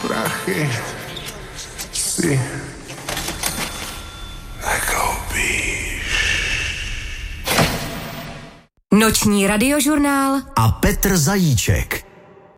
prachy si nekoupíš. Noční radiožurnál a Petr Zajíček.